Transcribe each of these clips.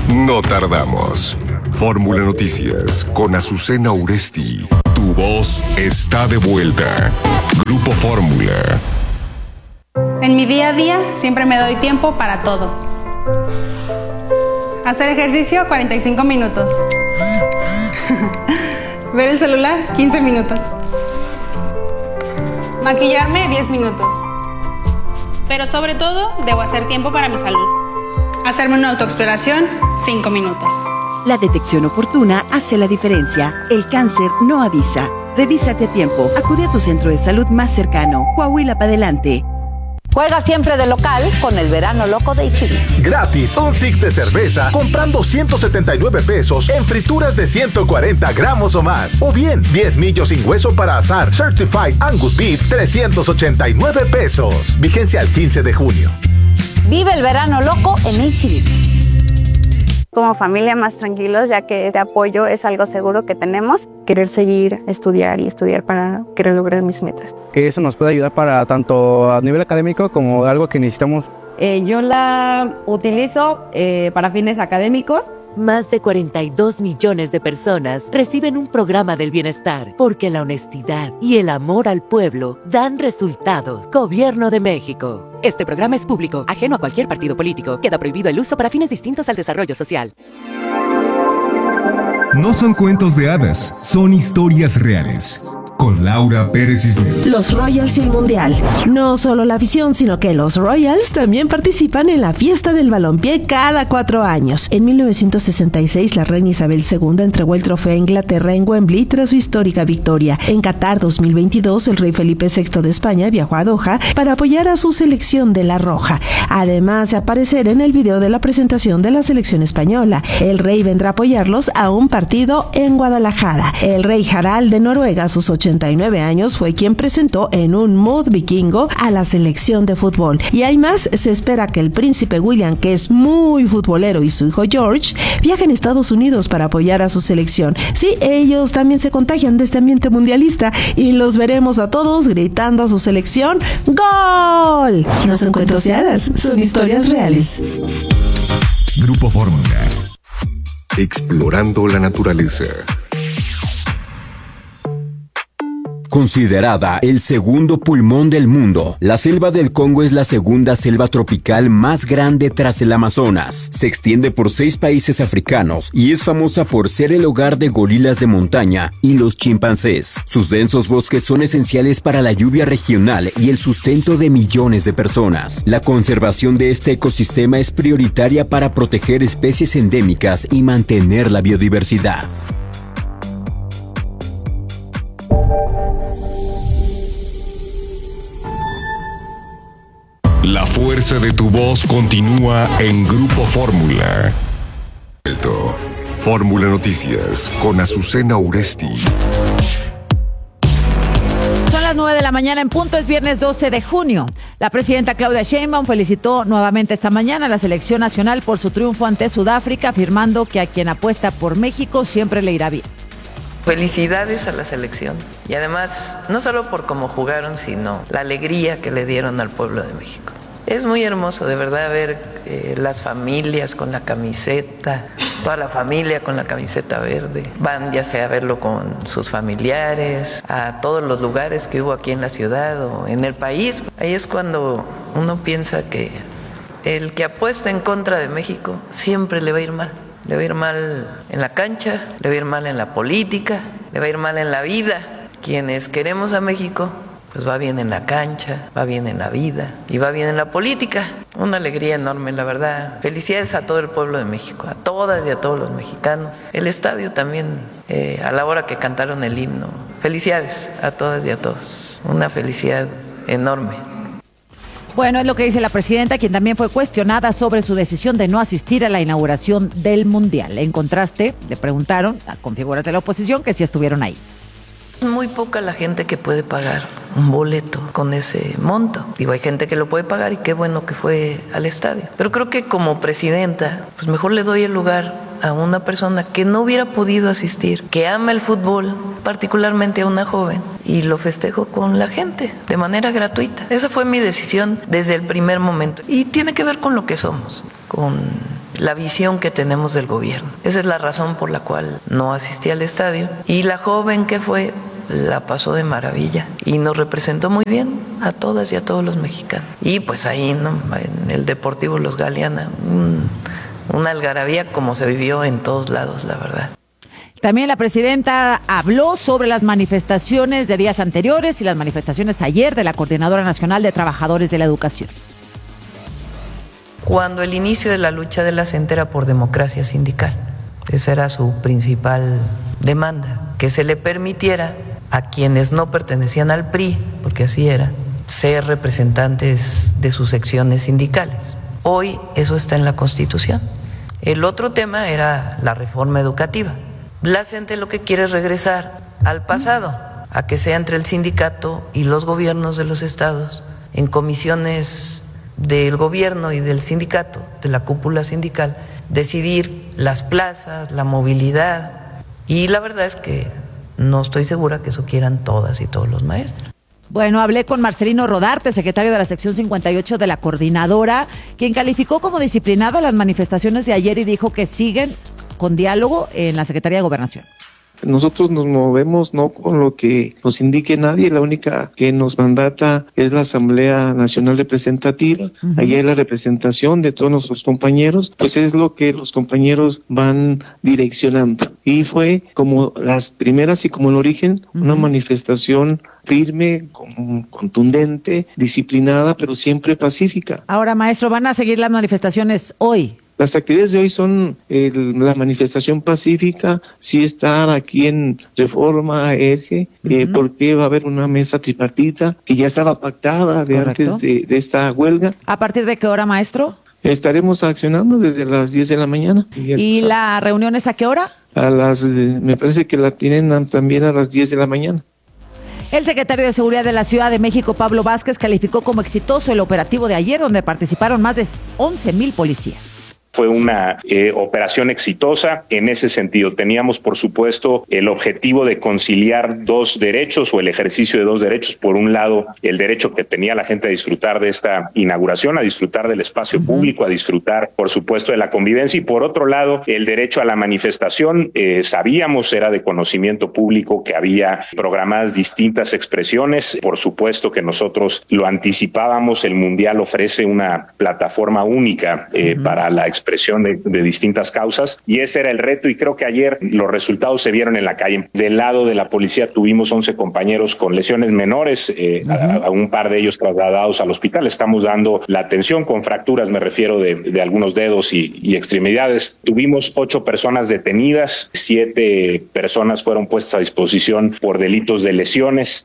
No tardamos. Fórmula Noticias con Azucena Uresti. Tu voz está de vuelta. Grupo Fórmula. En mi día a día siempre me doy tiempo para todo. Hacer ejercicio 45 minutos. Ver el celular 15 minutos. Maquillarme 10 minutos. Pero sobre todo debo hacer tiempo para mi salud. Hacerme una autoexploración 5 minutos. La detección oportuna hace la diferencia. El cáncer no avisa. Revísate a tiempo. Acude a tu centro de salud más cercano. Coahuila para adelante. Juega siempre de local con el verano loco de H-E-B. Gratis, un six de cerveza comprando 179 pesos en frituras de 140 gramos o más. O bien, 10 millos sin hueso para asar Certified Angus Beef, 389 pesos. Vigencia al 15 de junio. Vive el verano loco en H-E-B. Como familia más tranquilos, ya que este apoyo es algo seguro que tenemos. Querer seguir, estudiar para querer lograr mis metas. Que eso nos puede ayudar para tanto a nivel académico como algo que necesitamos. Yo la utilizo para fines académicos. Más de 42 millones de personas reciben un programa del bienestar porque la honestidad y el amor al pueblo dan resultados. Gobierno de México. Este programa es público, ajeno a cualquier partido político. Queda prohibido el uso para fines distintos al desarrollo social. No son cuentos de hadas, son historias reales. Con Laura Pérez Cisneros. Los Royals y el Mundial. No solo la afición, sino que los Royals también participan en la fiesta del balompié cada 4 años. En 1966, la reina Isabel II entregó el trofeo a Inglaterra en Wembley tras su histórica victoria. En Qatar 2022, el rey Felipe VI de España viajó a Doha para apoyar a su selección de la Roja. Además de aparecer en el video de la presentación de la selección española, el rey vendrá a apoyarlos a un partido en Guadalajara. El rey Harald de Noruega, a sus 89 años, fue quien presentó en un mood vikingo a la selección de fútbol. Y hay más, se espera que el príncipe William, que es muy futbolero, y su hijo George viajen a Estados Unidos para apoyar a su selección. Sí, ellos también se contagian de este ambiente mundialista y los veremos a todos gritando a su selección ¡Gol! No son cuentos de hadas, son historias reales. Grupo Fórmula. Explorando la naturaleza. Considerada el segundo pulmón del mundo, la selva del Congo es la segunda selva tropical más grande tras el Amazonas. Se extiende por 6 países africanos y es famosa por ser el hogar de gorilas de montaña y los chimpancés. Sus densos bosques son esenciales para la lluvia regional y el sustento de millones de personas. La conservación de este ecosistema es prioritaria para proteger especies endémicas y mantener la biodiversidad. La fuerza de tu voz continúa en Grupo Fórmula. Fórmula Noticias con Azucena Uresti. Son las 9 de la mañana en punto, es viernes 12 de junio. La presidenta Claudia Sheinbaum felicitó nuevamente esta mañana a la selección nacional por su triunfo ante Sudáfrica, afirmando que a quien apuesta por México siempre le irá bien. Felicidades a la selección y además no solo por cómo jugaron, sino la alegría que le dieron al pueblo de México. Es muy hermoso de verdad ver las familias con la camiseta, toda la familia con la camiseta verde. Van ya sea a verlo con sus familiares, a todos los lugares que hubo aquí en la ciudad o en el país. Ahí es cuando uno piensa que el que apuesta en contra de México siempre le va a ir mal. Le va a ir mal en la cancha, le va a ir mal en la política, le va a ir mal en la vida. Quienes queremos a México, pues va bien en la cancha, va bien en la vida y va bien en la política. Una alegría enorme, la verdad. Felicidades a todo el pueblo de México, a todas y a todos los mexicanos. El estadio también, a la hora que cantaron el himno. Felicidades a todas y a todos. Una felicidad enorme. Bueno, es lo que dice la presidenta, quien también fue cuestionada sobre su decisión de no asistir a la inauguración del Mundial. En contraste, le preguntaron a configuras de la oposición que sí estuvieron ahí. Muy poca la gente que puede pagar un boleto con ese monto. Digo, hay gente que lo puede pagar y qué bueno que fue al estadio. Pero creo que como presidenta, pues mejor le doy el lugar a una persona que no hubiera podido asistir, que ama el fútbol, particularmente a una joven, y lo festejo con la gente de manera gratuita. Esa fue mi decisión desde el primer momento y tiene que ver con lo que somos, con la visión que tenemos del gobierno. Esa es la razón por la cual no asistí al estadio. Y la joven que fue la pasó de maravilla y nos representó muy bien a todas y a todos los mexicanos. Y pues ahí, ¿no?, en el Deportivo Los Galeana, una algarabía como se vivió en todos lados, la verdad. También la presidenta habló sobre las manifestaciones de días anteriores y las manifestaciones ayer de la Coordinadora Nacional de Trabajadores de la Educación. Cuando el inicio de la lucha de la CENTE era por democracia sindical, esa era su principal demanda, que se le permitiera a quienes no pertenecían al PRI, porque así era, ser representantes de sus secciones sindicales. Hoy eso está en la Constitución. El otro tema era la reforma educativa. La CENTE lo que quiere es regresar al pasado, a que sea entre el sindicato y los gobiernos de los estados, en comisiones del gobierno y del sindicato, de la cúpula sindical, decidir las plazas, la movilidad. Y la verdad es que no estoy segura que eso quieran todas y todos los maestros. Bueno, hablé con Marcelino Rodarte, secretario de la sección 58 de la Coordinadora, quien calificó como disciplinado las manifestaciones de ayer y dijo que siguen con diálogo en la Secretaría de Gobernación. Nosotros nos movemos no con lo que nos indique nadie, la única que nos mandata es la Asamblea Nacional Representativa. Ayer la representación de todos nuestros compañeros, pues es lo que los compañeros van direccionando. Y fue como las primeras y como el origen, una manifestación firme, contundente, disciplinada, pero siempre pacífica. Ahora, maestro, ¿van a seguir las manifestaciones hoy? Las actividades de hoy son la manifestación pacífica, sí estar aquí en Reforma, Eje, porque va a haber una mesa tripartita que ya estaba pactada de antes de esta huelga. ¿A partir de qué hora, maestro? Estaremos accionando desde las 10 de la mañana. ¿Y la reunión es a qué hora? Me parece que la tienen también a las 10 de la mañana. El secretario de Seguridad de la Ciudad de México, Pablo Vázquez, calificó como exitoso el operativo de ayer, donde participaron más de 11,000 policías. Fue una operación exitosa. En ese sentido, teníamos, por supuesto, el objetivo de conciliar dos derechos o el ejercicio de dos derechos. Por un lado, el derecho que tenía la gente a disfrutar de esta inauguración, a disfrutar del espacio público, a disfrutar, por supuesto, de la convivencia. Y por otro lado, el derecho a la manifestación. Sabíamos, era de conocimiento público que había programadas distintas expresiones. Por supuesto que nosotros lo anticipábamos. El Mundial ofrece una plataforma única para la expresión de distintas causas, y ese era el reto, y creo que ayer los resultados se vieron en la calle. Del lado de la policía tuvimos 11 compañeros con lesiones menores, a un par de ellos trasladados al hospital. Estamos dando la atención con fracturas, me refiero de algunos dedos y extremidades. Tuvimos 8 personas detenidas, 7 personas fueron puestas a disposición por delitos de lesiones.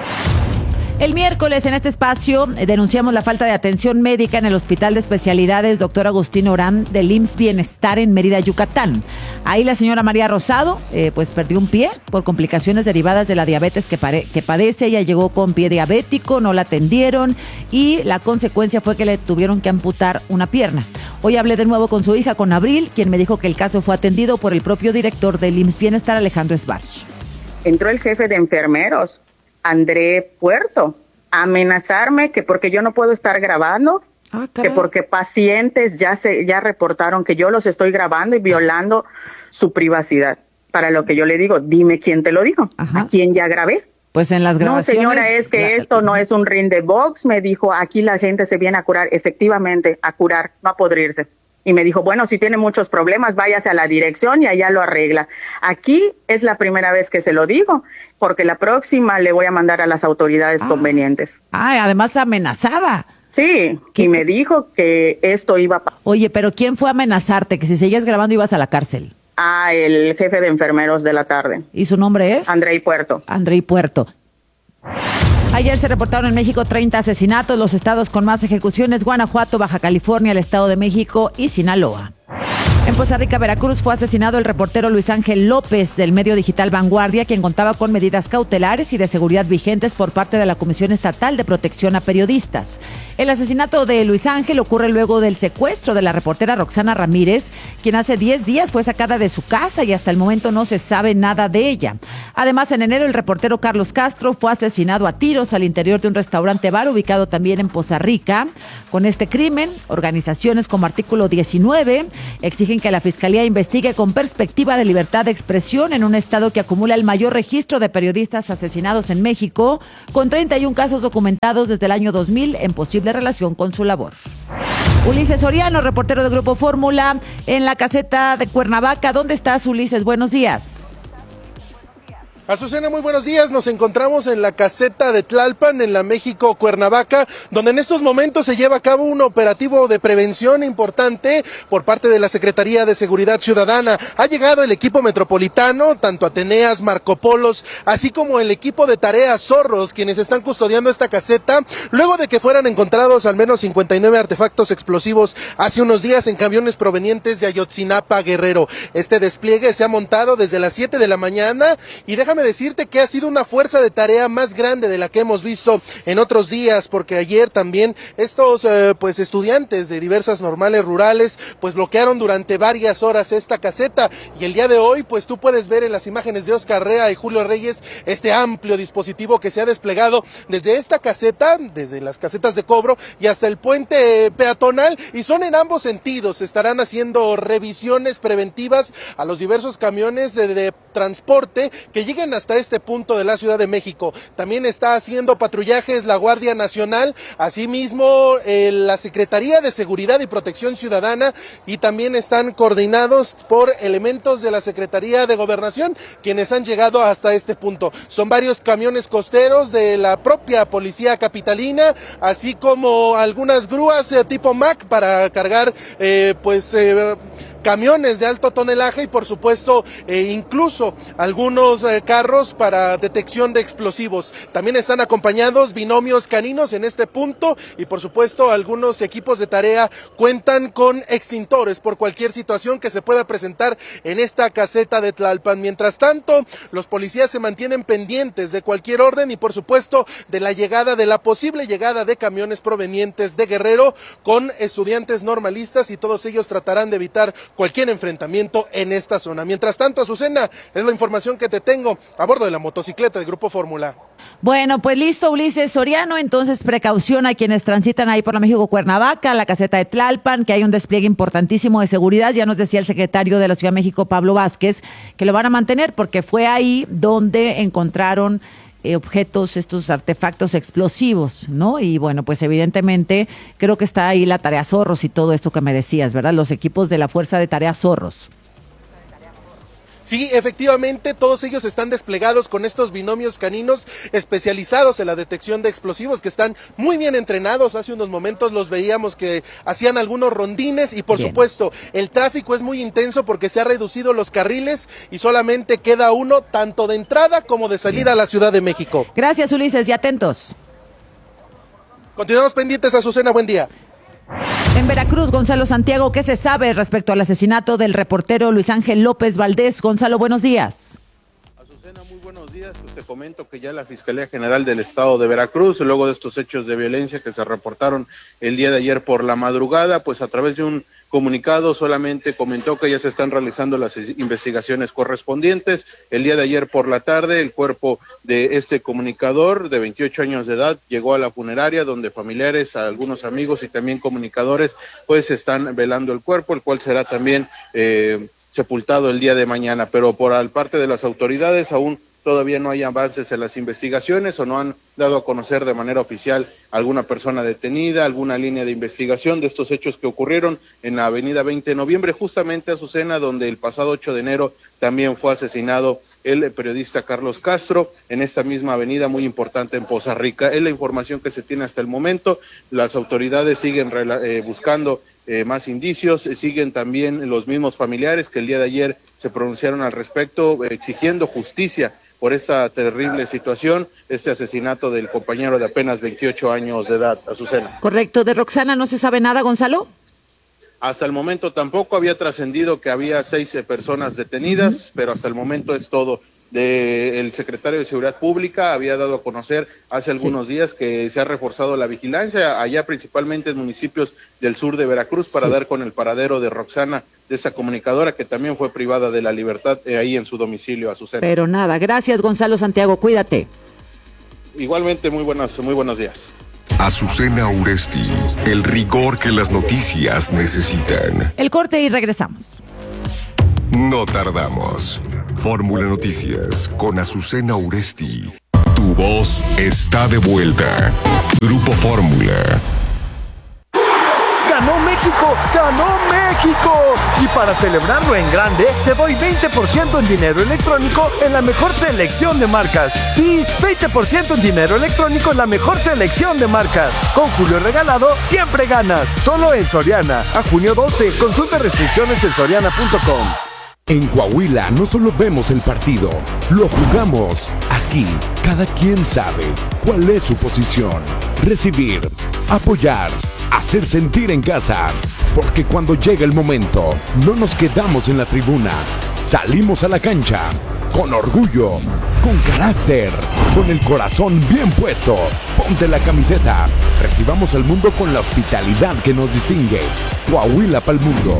El miércoles en este espacio denunciamos la falta de atención médica en el Hospital de Especialidades Dr. Agustín Orán del IMSS Bienestar en Mérida, Yucatán. Ahí la señora María Rosado pues perdió un pie por complicaciones derivadas de la diabetes que padece. Ella llegó con pie diabético, no la atendieron y la consecuencia fue que le tuvieron que amputar una pierna. Hoy hablé de nuevo con su hija, con Abril, quien me dijo que el caso fue atendido por el propio director del IMSS Bienestar, Alejandro Esbarch. Entró el jefe de enfermeros, André Puerto, a amenazarme que porque yo no puedo estar grabando, que porque pacientes ya reportaron que yo los estoy grabando y violando su privacidad. Para lo que yo le digo, dime quién te lo dijo, a quién ya grabé. Pues en las grabaciones. No, señora, es que esto no es un ring de box, me dijo, aquí la gente se viene a curar, efectivamente, a curar, no a podrirse. Y me dijo, bueno, si tiene muchos problemas, váyase a la dirección y allá lo arregla. Aquí es la primera vez que se lo digo, porque la próxima le voy a mandar a las autoridades convenientes. Además amenazada. Sí, y me dijo que esto iba a pasar. Oye, pero ¿quién fue a amenazarte? Que si seguías grabando ibas a la cárcel. El jefe de enfermeros de la tarde. ¿Y su nombre es? Andrei Puerto. Andrei Puerto. Ayer se reportaron en México 30 asesinatos, los estados con más ejecuciones: Guanajuato, Baja California, el Estado de México y Sinaloa. En Poza Rica, Veracruz, fue asesinado el reportero Luis Ángel López del medio digital Vanguardia, quien contaba con medidas cautelares y de seguridad vigentes por parte de la Comisión Estatal de Protección a Periodistas. El asesinato de Luis Ángel ocurre luego del secuestro de la reportera Roxana Ramírez, quien hace 10 días fue sacada de su casa y hasta el momento no se sabe nada de ella. Además, en enero, el reportero Carlos Castro fue asesinado a tiros al interior de un restaurante bar ubicado también en Poza Rica. Con este crimen, organizaciones como Artículo 19 exigen que la Fiscalía investigue con perspectiva de libertad de expresión en un estado que acumula el mayor registro de periodistas asesinados en México, con 31 casos documentados desde el año 2000 en posible relación con su labor. Ulises Soriano, reportero de Grupo Fórmula, en la caseta de Cuernavaca. ¿Dónde estás, Ulises? Buenos días. Azucena, muy buenos días. Nos encontramos en la caseta de Tlalpan, en la México Cuernavaca, donde en estos momentos se lleva a cabo un operativo de prevención importante por parte de la Secretaría de Seguridad Ciudadana. Ha llegado el equipo metropolitano, tanto Ateneas, Marco Polos, así como el equipo de Tareas Zorros, quienes están custodiando esta caseta, luego de que fueran encontrados al menos 59 artefactos explosivos hace unos días en camiones provenientes de Ayotzinapa, Guerrero. Este despliegue se ha montado desde las 7 de la mañana y déjame decirte que ha sido una fuerza de tarea más grande de la que hemos visto en otros días, porque ayer también estos estudiantes de diversas normales rurales pues bloquearon durante varias horas esta caseta, y el día de hoy pues tú puedes ver en las imágenes de Oscar Rea y Julio Reyes este amplio dispositivo que se ha desplegado desde esta caseta, desde las casetas de cobro y hasta el puente peatonal, y son en ambos sentidos. Se estarán haciendo revisiones preventivas a los diversos camiones de transporte que lleguen hasta este punto de la Ciudad de México. También está haciendo patrullajes la Guardia Nacional, asimismo la Secretaría de Seguridad y Protección Ciudadana, y también están coordinados por elementos de la Secretaría de Gobernación, quienes han llegado hasta este punto. Son varios camiones costeros de la propia Policía Capitalina, así como algunas grúas tipo Mac para cargar camiones de alto tonelaje y por supuesto incluso algunos carros para detección de explosivos. También están acompañados binomios caninos en este punto y por supuesto algunos equipos de tarea cuentan con extintores por cualquier situación que se pueda presentar en esta caseta de Tlalpan. Mientras tanto, los policías se mantienen pendientes de cualquier orden y por supuesto de la posible llegada de camiones provenientes de Guerrero con estudiantes normalistas, y todos ellos tratarán de evitar cualquier enfrentamiento en esta zona. Mientras tanto, Azucena, es la información que te tengo a bordo de la motocicleta de Grupo Fórmula. Bueno, pues listo, Ulises Soriano. Entonces, precaución a quienes transitan ahí por la México Cuernavaca, la caseta de Tlalpan, que hay un despliegue importantísimo de seguridad. Ya nos decía el secretario de la Ciudad de México, Pablo Vázquez, que lo van a mantener porque fue ahí donde encontraron objetos, estos artefactos explosivos, ¿no? Y bueno, pues evidentemente creo que está ahí la Tarea Zorros y todo esto que me decías, ¿verdad? Los equipos de la Fuerza de Tarea Zorros. Sí, efectivamente, todos ellos están desplegados con estos binomios caninos especializados en la detección de explosivos, que están muy bien entrenados. Hace unos momentos los veíamos que hacían algunos rondines y por supuesto el tráfico es muy intenso porque se han reducido los carriles y solamente queda uno tanto de entrada como de salida a la Ciudad de México. Gracias, Ulises, y atentos. Continuamos pendientes, Azucena, buen día. En Veracruz, Gonzalo Santiago, ¿qué se sabe respecto al asesinato del reportero Luis Ángel López Valdés? Gonzalo, buenos días. Azucena, muy buenos días. Pues te comento que ya la Fiscalía General del Estado de Veracruz, luego de estos hechos de violencia que se reportaron el día de ayer por la madrugada, pues a través de un comunicado solamente comentó que ya se están realizando las investigaciones correspondientes. El día de ayer por la tarde, el cuerpo de este comunicador de 28 años de edad llegó a la funeraria, donde familiares, algunos amigos y también comunicadores pues están velando el cuerpo, el cual será también sepultado el día de mañana. Pero por parte de las autoridades aún todavía no hay avances en las investigaciones o no han dado a conocer de manera oficial alguna persona detenida, alguna línea de investigación de estos hechos que ocurrieron en la avenida 20 de noviembre, justamente Azucena, donde el pasado 8 de enero también fue asesinado el periodista Carlos Castro, en esta misma avenida muy importante en Poza Rica. Es la información que se tiene hasta el momento. Las autoridades siguen buscando más indicios, siguen también los mismos familiares que el día de ayer se pronunciaron al respecto, exigiendo justicia por esta terrible situación, este asesinato del compañero de apenas 28 años de edad, Azucena. Correcto. ¿De Roxana no se sabe nada, Gonzalo? Hasta el momento tampoco había trascendido que había 6 personas detenidas, pero hasta el momento es todo. El secretario de Seguridad Pública había dado a conocer hace algunos días que se ha reforzado la vigilancia, allá principalmente en municipios del sur de Veracruz, para dar con el paradero de Roxana, de esa comunicadora que también fue privada de la libertad ahí en su domicilio, Azucena. Pero nada, gracias Gonzalo Santiago, cuídate. Igualmente, muy buenos días. Azucena Uresti, el rigor que las noticias necesitan. El corte y regresamos. No tardamos. Fórmula Noticias con Azucena Uresti. Tu voz está de vuelta. Grupo Fórmula. ¡Ganó México! ¡Ganó México! Y para celebrarlo en grande, te doy 20% en dinero electrónico en la mejor selección de marcas. Sí, 20% en dinero electrónico en la mejor selección de marcas. Con Julio Regalado, siempre ganas. Solo en Soriana. A junio 12. Consulta restricciones en soriana.com. En Coahuila no solo vemos el partido, lo jugamos. Aquí, cada quien sabe cuál es su posición. Recibir, apoyar, hacer sentir en casa. Porque cuando llega el momento, no nos quedamos en la tribuna. Salimos a la cancha, con orgullo, con carácter, con el corazón bien puesto. Ponte la camiseta. Recibamos al mundo con la hospitalidad que nos distingue. Coahuila pa'l mundo.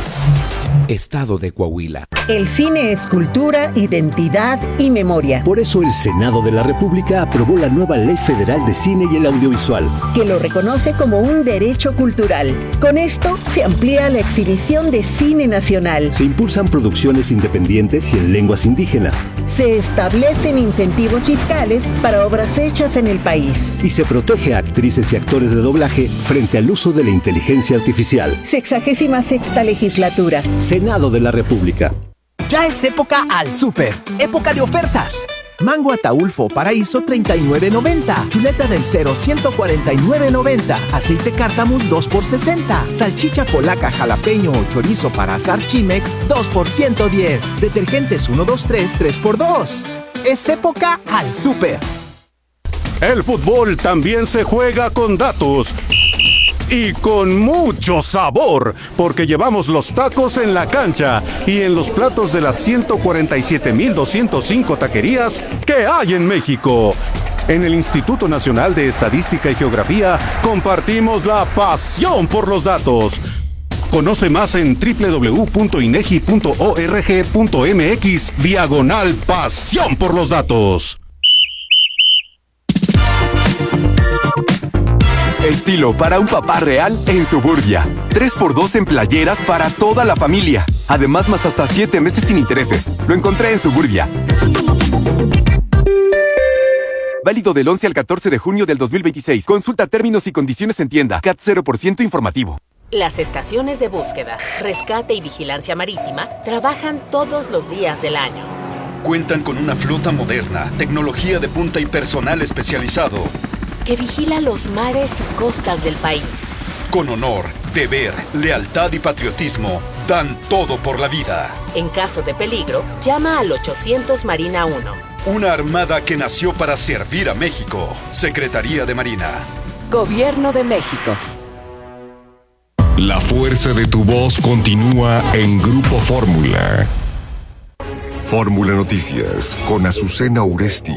Estado de Coahuila. El cine es cultura, identidad y memoria. Por eso el Senado de la República aprobó la nueva Ley Federal de Cine y el Audiovisual, que lo reconoce como un derecho cultural. Con esto se amplía la exhibición de cine nacional. Se impulsan producciones independientes y en lenguas indígenas. Se establecen incentivos fiscales para obras hechas en el país. Y se protege a actrices y actores de doblaje frente al uso de la inteligencia artificial. 66ª legislatura. Senado de la República. Ya es época al súper, época de ofertas. Mango Ataulfo Paraíso 39.90, chuleta del Cero 149.90, aceite Cártamus 2 por 60, salchicha polaca jalapeño o chorizo para asar Chimex 2 por 110, detergentes 1, 2, 3, 3 por 2. Es época al súper. El fútbol también se juega con datos. Y con mucho sabor, porque llevamos los tacos en la cancha y en los platos de las 147,205 taquerías que hay en México. En el Instituto Nacional de Estadística y Geografía compartimos la pasión por los datos. Conoce más en www.inegi.org.mx/pasión por los datos. Estilo para un papá real en Suburbia. 3x2 en playeras para toda la familia. Además, más hasta 7 meses sin intereses. Lo encontré en Suburbia. Válido del 11 al 14 de junio del 2026. Consulta términos y condiciones en tienda. CAT 0% informativo. Las estaciones de búsqueda, rescate y vigilancia marítima trabajan todos los días del año. Cuentan con una flota moderna, tecnología de punta y personal especializado que vigila los mares y costas del país. Con honor, deber, lealtad y patriotismo, dan todo por la vida. En caso de peligro, llama al 800 Marina 1. Una armada que nació para servir a México. Secretaría de Marina. Gobierno de México. La fuerza de tu voz continúa en Grupo Fórmula. Fórmula Noticias con Azucena Uresti.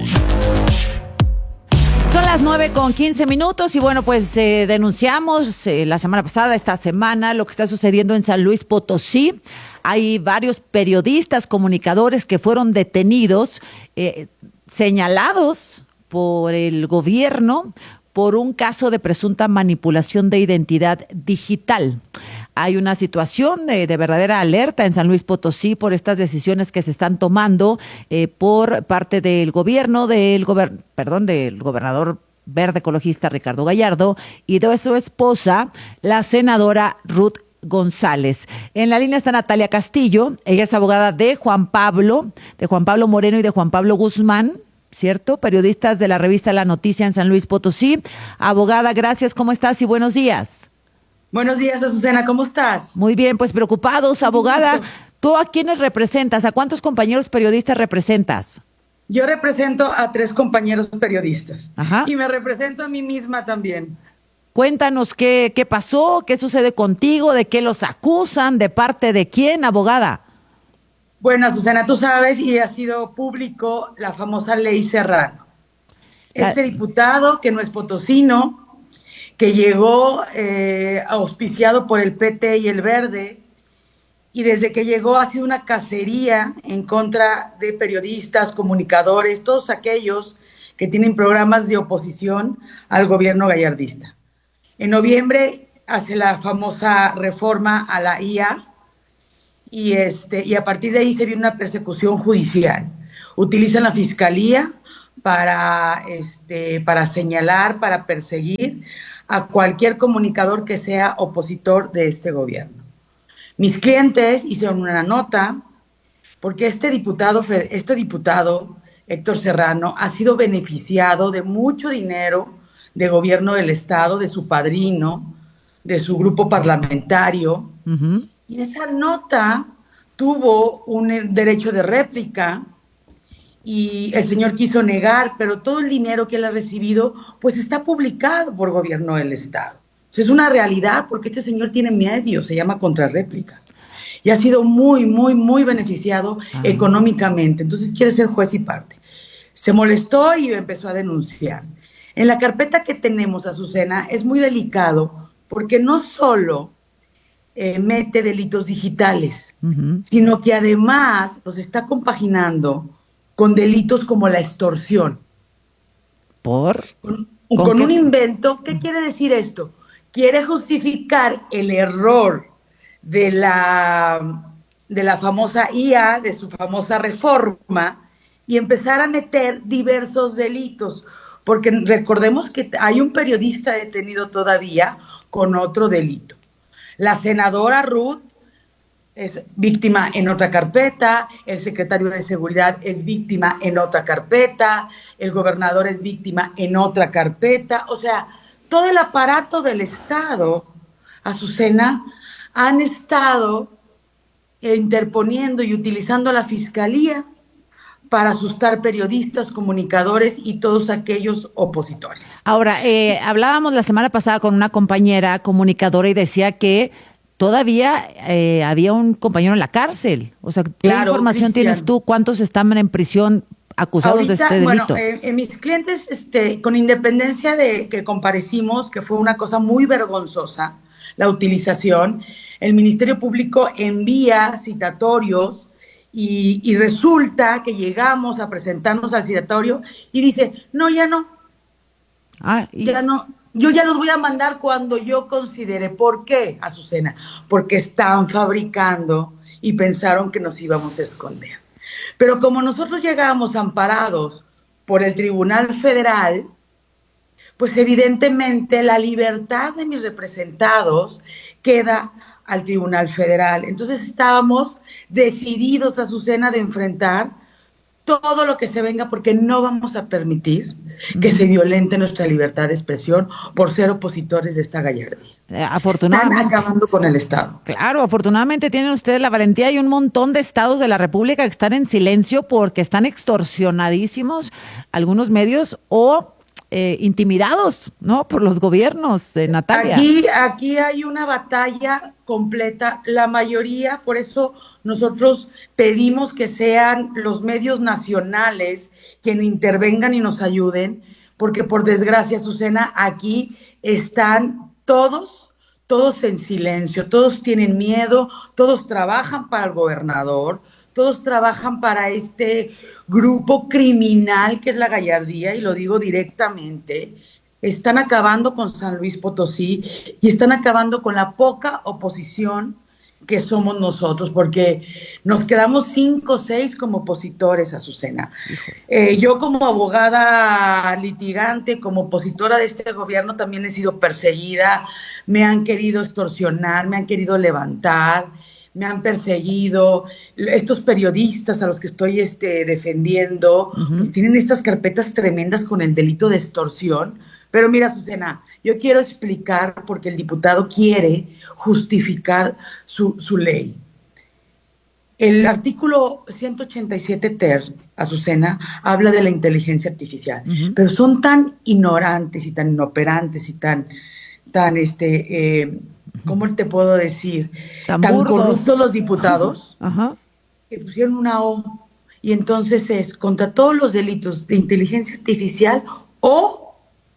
Son las 9:15 y bueno, pues denunciamos la semana pasada, esta semana, lo que está sucediendo en San Luis Potosí. Hay varios periodistas, comunicadores que fueron detenidos, señalados por el gobierno por un caso de presunta manipulación de identidad digital. Hay una situación de verdadera alerta en San Luis Potosí por estas decisiones que se están tomando por parte del gobierno, del gobernador verde ecologista Ricardo Gallardo y de su esposa, la senadora Ruth González. En la línea está Natalia Castillo, ella es abogada de Juan Pablo Moreno y de Juan Pablo Guzmán, ¿cierto? Periodistas de la revista La Noticia en San Luis Potosí. Abogada, gracias, ¿cómo estás y buenos días? Buenos días, Azucena, ¿cómo estás? Muy bien, pues preocupados, abogada. ¿Tú a quiénes representas? ¿A cuántos compañeros periodistas representas? Yo represento a 3 compañeros periodistas. Ajá. Y me represento a mí misma también. Cuéntanos qué pasó, qué sucede contigo, de qué los acusan, de parte de quién, abogada. Bueno, Susana, tú sabes, y ha sido público la famosa ley Serrano. Este diputado, que no es potosino, que llegó auspiciado por el PT y el Verde, y desde que llegó ha sido una cacería en contra de periodistas, comunicadores, todos aquellos que tienen programas de oposición al gobierno gallardista. En noviembre hace la famosa reforma a la IA y a partir de ahí se viene una persecución judicial. Utilizan la fiscalía para señalar, para perseguir a cualquier comunicador que sea opositor de este gobierno. Mis clientes hicieron una nota porque este diputado, Héctor Serrano, ha sido beneficiado de mucho dinero de gobierno del estado, de su padrino, de su grupo parlamentario. Uh-huh. Y esa nota tuvo un derecho de réplica y el señor quiso negar, pero todo el dinero que él ha recibido pues está publicado por gobierno del estado. Es una realidad porque este señor tiene medios, se llama contrarréplica. Y ha sido muy, muy, muy beneficiado económicamente. Entonces quiere ser juez y parte. Se molestó y empezó a denunciar. En la carpeta que tenemos, Azucena, es muy delicado porque no solo mete delitos digitales, sino que además los está compaginando con delitos como la extorsión. ¿Por? Con un invento. ¿Qué quiere decir esto? Quiere justificar el error de la famosa IA, de su famosa reforma, y empezar a meter diversos delitos. Porque recordemos que hay un periodista detenido todavía con otro delito. La senadora Ruth es víctima en otra carpeta, el secretario de Seguridad es víctima en otra carpeta, el gobernador es víctima en otra carpeta. O sea, todo el aparato del Estado, Azucena, han estado interponiendo y utilizando a la Fiscalía para asustar periodistas, comunicadores y todos aquellos opositores. Ahora, hablábamos la semana pasada con una compañera comunicadora y decía que todavía había un compañero en la cárcel. O sea, ¿qué información tienes tú? ¿Cuántos están en prisión acusados ahorita, de este delito? Bueno, mis clientes, con independencia de que comparecimos, que fue una cosa muy vergonzosa, la utilización, el Ministerio Público envía citatorios y resulta que llegamos a presentarnos al citatorio y dice, no, ya no. Ya no. Yo ya los voy a mandar cuando yo considere. ¿Por qué, Azucena? Porque están fabricando y pensaron que nos íbamos a esconder. Pero como nosotros llegamos amparados por el Tribunal Federal, pues evidentemente la libertad de mis representados queda al Tribunal Federal. Entonces estábamos decididos, Azucena, de enfrentar todo lo que se venga porque no vamos a permitir que se violente nuestra libertad de expresión por ser opositores de esta gallardía. Afortunadamente. Están acabando con el Estado. Claro, afortunadamente tienen ustedes la valentía y un montón de estados de la República que están en silencio porque están extorsionadísimos algunos medios o intimidados, ¿no? Por los gobiernos, Natalia. Aquí hay una batalla completa, la mayoría, por eso nosotros pedimos que sean los medios nacionales quienes intervengan y nos ayuden, porque por desgracia, Azucena, aquí están todos en silencio, todos tienen miedo, todos trabajan para el gobernador, todos trabajan para este grupo criminal que es la gallardía, y lo digo directamente. Están acabando con San Luis Potosí y están acabando con la poca oposición que somos nosotros, porque nos quedamos 5 o 6 como opositores, Azucena. Yo como abogada litigante, como opositora de este gobierno, también he sido perseguida, me han querido extorsionar, me han querido levantar, me han perseguido. Estos periodistas a los que estoy defendiendo, pues tienen estas carpetas tremendas con el delito de extorsión. Pero mira, Azucena, yo quiero explicar porque el diputado quiere justificar su ley. El artículo 187 ter, Azucena, habla de la inteligencia artificial, pero son tan ignorantes y tan inoperantes y tan ¿cómo te puedo decir? Tan corruptos los diputados, Ajá. que pusieron una O, y entonces es contra todos los delitos de inteligencia artificial o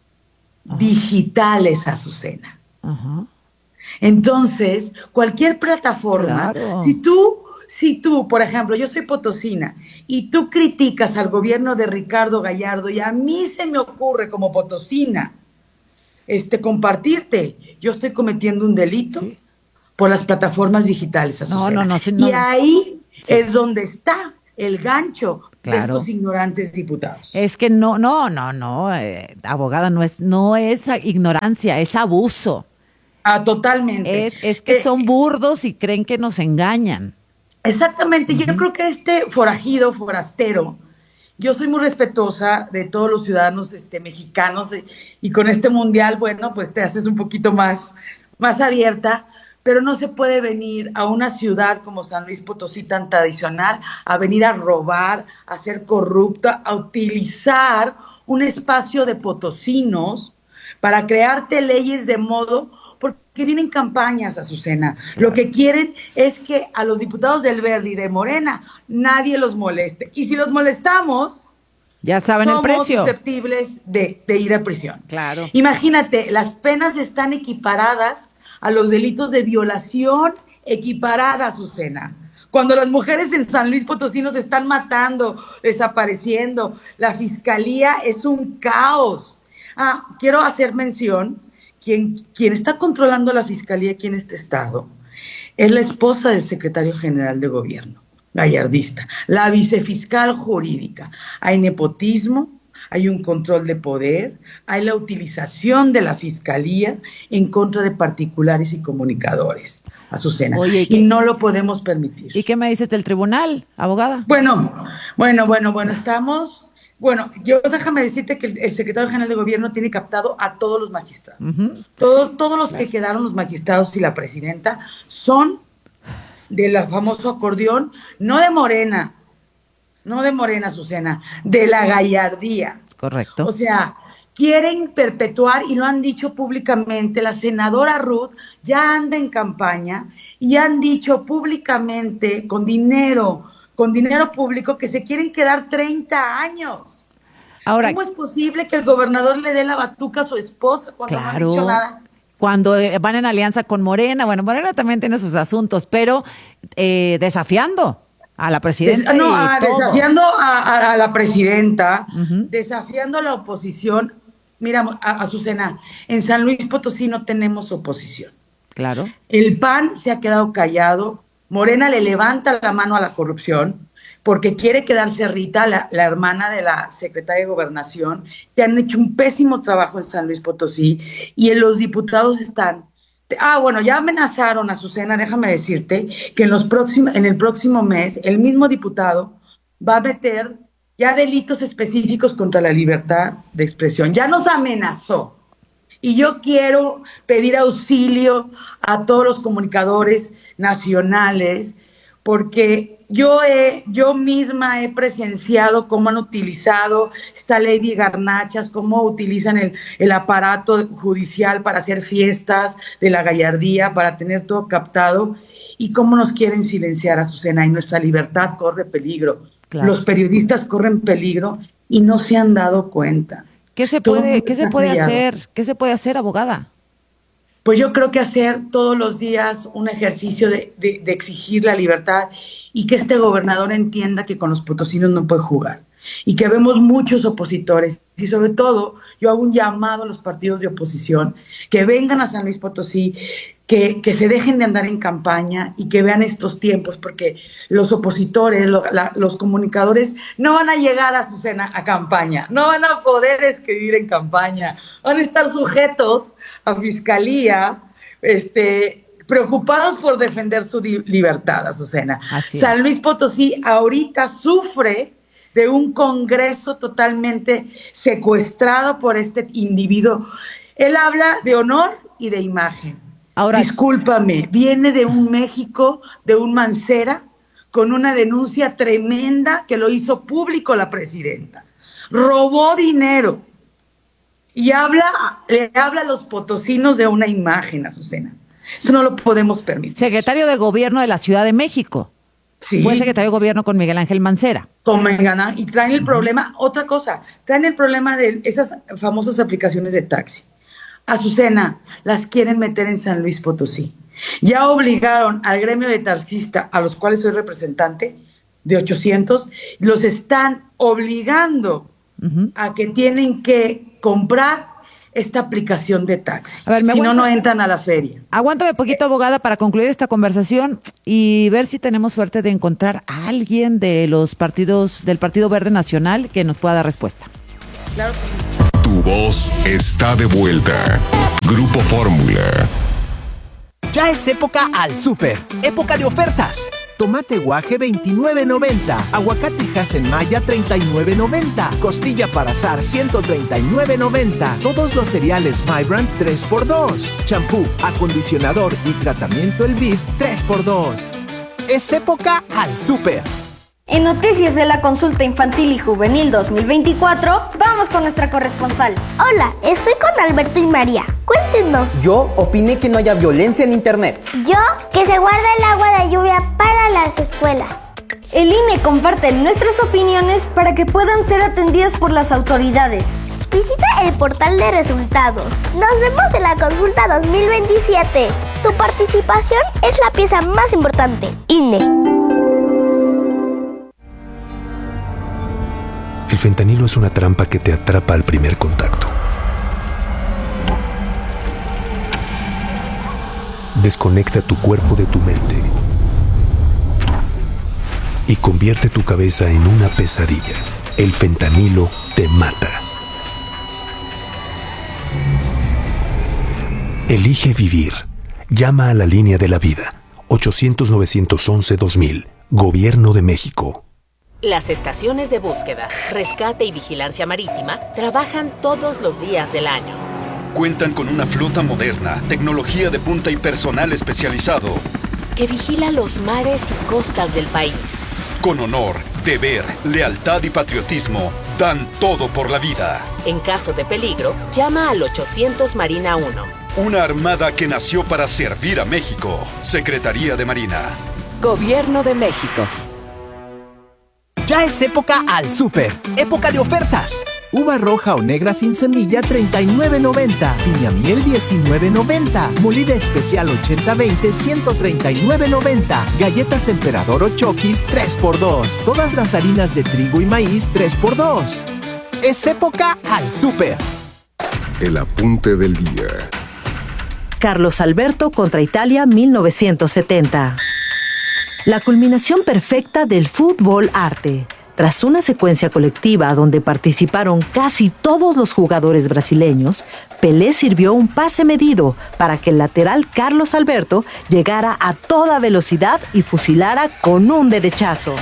digitales, Azucena. Ajá. Entonces, cualquier plataforma, Claro. si tú, por ejemplo, yo soy potosina y tú criticas al gobierno de Ricardo Gallardo y a mí se me ocurre como potosina compartirte, yo estoy cometiendo un delito por las plataformas digitales, Azucena. No, Y ahí es donde está el gancho de estos ignorantes diputados. Es que no, abogada, no es ignorancia, es abuso. Totalmente. Es que son burdos y creen que nos engañan. Exactamente, yo creo que forastero, yo soy muy respetuosa de todos los ciudadanos mexicanos y con este mundial, bueno, pues te haces un poquito más abierta, pero no se puede venir a una ciudad como San Luis Potosí tan tradicional a venir a robar, a ser corrupta, a utilizar un espacio de potosinos para crearte leyes de modo, porque vienen campañas, Azucena. Lo que quieren es que a los diputados del Verde y de Morena nadie los moleste. Y si los molestamos, ya saben el precio. Somos susceptibles de ir a prisión. Claro. Imagínate, las penas están equiparadas a los delitos de violación, equiparadas, Azucena. Cuando las mujeres en San Luis Potosí nos están matando, desapareciendo, la fiscalía es un caos. Quiero hacer mención, quien está controlando la fiscalía aquí en este estado es la esposa del secretario general de gobierno, gallardista, la vicefiscal jurídica. Hay nepotismo, hay un control de poder, hay la utilización de la fiscalía en contra de particulares y comunicadores, Azucena. Oye, y no lo podemos permitir. ¿Y qué me dices del tribunal, abogada? Bueno, estamos... Bueno, déjame decirte que el secretario general de gobierno tiene captado a todos los magistrados. Todos los que quedaron, los magistrados y la presidenta, son del famoso acordeón, no de Morena, Azucena, de la gallardía. Correcto. O sea, quieren perpetuar, y lo han dicho públicamente, la senadora Ruth ya anda en campaña y han dicho públicamente con dinero público que se quieren quedar 30 años. Ahora, ¿cómo es posible que el gobernador le dé la batuca a su esposa cuando no ha dicho nada? Cuando van en alianza con Morena, bueno, Morena también tiene sus asuntos, pero desafiando a la presidenta. Desafiando a la presidenta, desafiando a la oposición. Mira, Azucena, en San Luis Potosí no tenemos oposición. Claro. El PAN se ha quedado callado. Morena le levanta la mano a la corrupción porque quiere quedarse Rita, la hermana de la secretaria de Gobernación, que han hecho un pésimo trabajo en San Luis Potosí, y los diputados están... ya amenazaron, Azucena, déjame decirte, que en el próximo mes el mismo diputado va a meter ya delitos específicos contra la libertad de expresión. Ya nos amenazó. Y yo quiero pedir auxilio a todos los comunicadores nacionales, porque yo misma he presenciado cómo han utilizado esta ley de garnachas, cómo utilizan el aparato judicial para hacer fiestas de la gallardía, para tener todo captado, y cómo nos quieren silenciar, Azucena, y nuestra libertad corre peligro. Claro. Los periodistas corren peligro y no se han dado cuenta. ¿Qué se puede hacer? ¿Qué se puede hacer, abogada? Pues yo creo que hacer todos los días un ejercicio de exigir la libertad, y que este gobernador entienda que con los potosinos no puede jugar, y que vemos muchos opositores, y sobre todo yo hago un llamado a los partidos de oposición que vengan a San Luis Potosí, que se dejen de andar en campaña y que vean estos tiempos, porque los opositores, los comunicadores no van a llegar a campaña, no van a poder escribir en campaña, van a estar sujetos a fiscalía, preocupados por defender su libertad, Azucena. San Luis Potosí ahorita sufre de un Congreso totalmente secuestrado por este individuo. Él habla de honor y de imagen. Ahora, discúlpame, viene de un México, de un Mancera, con una denuncia tremenda que lo hizo público la presidenta. Robó dinero y le habla a los potosinos de una imagen, Azucena. Eso no lo podemos permitir. Secretario de Gobierno de la Ciudad de México. Sí. Fue secretario de Gobierno con Miguel Ángel Mancera. Y traen el problema, otra cosa, traen el problema de esas famosas aplicaciones de taxi. Azucena, las quieren meter en San Luis Potosí. Ya obligaron al gremio de taxistas, a los cuales soy representante, de 800, los están obligando a que tienen que comprar esta aplicación de taxi. A ver, si no entran a la feria. Aguántame poquito, abogada, para concluir esta conversación y ver si tenemos suerte de encontrar a alguien de los partidos, del Partido Verde Nacional, que nos pueda dar respuesta. Claro que sí. Tu voz está de vuelta. Grupo Fórmula. Ya es época al súper, época de ofertas. Tomate guaje $29.90, aguacate Hass Maya $39.90, costilla para asar $139.90, todos los cereales Vibrant 3x2, champú, acondicionador y tratamiento El Bid 3x2. Es época al súper. En Noticias de la Consulta Infantil y Juvenil 2024, vamos con nuestra corresponsal. Hola, estoy con Alberto y María. Cuéntenos. Yo opiné que no haya violencia en internet. Yo, que se guarda el agua de lluvia para las escuelas. El INE comparte nuestras opiniones para que puedan ser atendidas por las autoridades. Visita el portal de resultados. Nos vemos en la consulta 2027. Tu participación es la pieza más importante. INE. El fentanilo es una trampa que te atrapa al primer contacto. Desconecta tu cuerpo de tu mente y convierte tu cabeza en una pesadilla. El fentanilo te mata. Elige vivir. Llama a la línea de la vida. 800-911-2000. Gobierno de México. Las estaciones de búsqueda, rescate y vigilancia marítima trabajan todos los días del año. Cuentan con una flota moderna, tecnología de punta y personal especializado que vigila los mares y costas del país. Con honor, deber, lealtad y patriotismo, dan todo por la vida. En caso de peligro, llama al 800 Marina 1. Una armada que nació para servir a México. Secretaría de Marina. Gobierno de México. Ya es época al súper, época de ofertas. Uva roja o negra sin semilla $39.90, piña miel $19.90, molida especial 80-20 $139.90, galletas emperador o Chokis 3x2, todas las harinas de trigo y maíz 3x2. Es época al súper. El apunte del día. Carlos Alberto contra Italia 1970. La culminación perfecta del fútbol arte. Tras una secuencia colectiva donde participaron casi todos los jugadores brasileños, Pelé sirvió un pase medido para que el lateral Carlos Alberto llegara a toda velocidad y fusilara con un derechazo.